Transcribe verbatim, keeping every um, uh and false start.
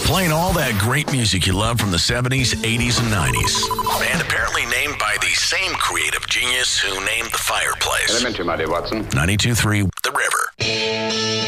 Playing all that great music you love from the seventies, eighties, and nineties. And apparently named by the same creative genius who named the fireplace. Elementary, my dear Watson. ninety-two point three The River.